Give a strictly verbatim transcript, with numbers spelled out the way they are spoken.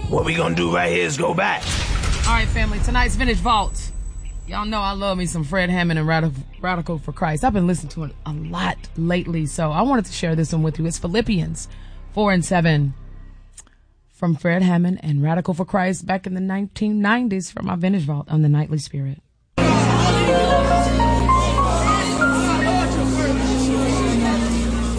what we gonna do right here is go back. All right, family. Tonight's Vintage Vault. Y'all know I love me some Fred Hammond and Radical, Radical for Christ. I've been listening to it a lot lately, so I wanted to share this one with you. It's Philippians four and seven from Fred Hammond and Radical for Christ back in the nineteen nineties from my Vintage Vault on the Nightly Spirit.